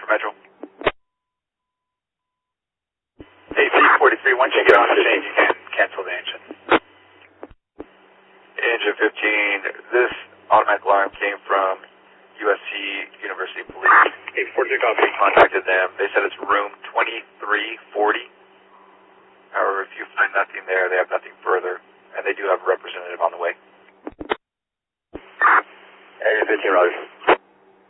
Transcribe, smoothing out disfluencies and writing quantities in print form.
Metro. 843, once you get on the chain, you can cancel the engine. Engine 15, this automatic alarm came from USC University Police. 842 copy. We contacted them. They said it's room 2340. However, if you find nothing there, they have nothing further, and they do have a representative on the way. Engine 15, Roger.